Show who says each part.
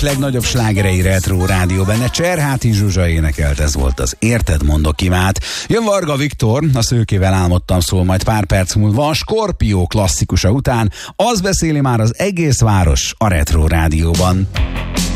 Speaker 1: legnagyobb slágerei Retro Rádió benne. Cserháti Zsuzsa énekelt, ez volt az Érted mondok imát. Jön Varga Viktor, a Szőkével álmodtam szól majd pár perc múlva, a Skorpió klasszikusa után. Az beszéli már az egész város a Retro Rádióban.